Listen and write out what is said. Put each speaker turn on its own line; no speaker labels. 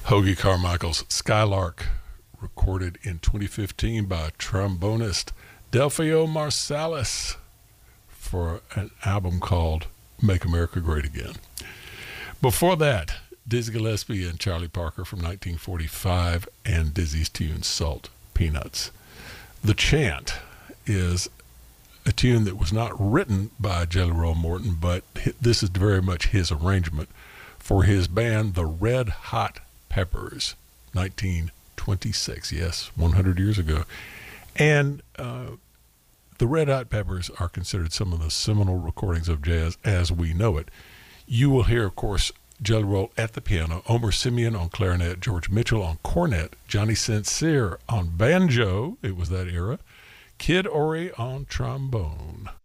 Hoagie Carmichael's Skylark, recorded in 2015 by trombonist Delphio Marsalis for an album called Make America Great Again. Before that, Dizzy Gillespie and Charlie Parker from 1945 and Dizzy's tune Salt Peanuts. The Chant is a tune that was not written by Jelly Roll Morton, but this is very much his arrangement for his band, the Red Hot Peppers, 1926, yes, 100 years ago. And the Red Hot Peppers are considered some of the seminal recordings of jazz as we know it. You will hear, of course, Jelly Roll at the piano, Omer Simeon on clarinet, George Mitchell on cornet, Johnny St. Cyr on banjo, it was that era, Kid Ory on trombone.